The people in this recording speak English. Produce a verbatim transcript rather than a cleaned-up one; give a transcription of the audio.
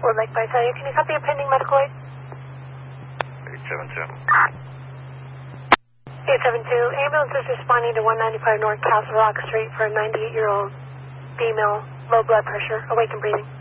Fort Lake Visalia, can you copy a pending medical aid? eight seven two. eight seven two, ambulance is responding to one ninety-five North Castle Rock Street for a ninety-eight-year-old female, low blood pressure, awake and breathing.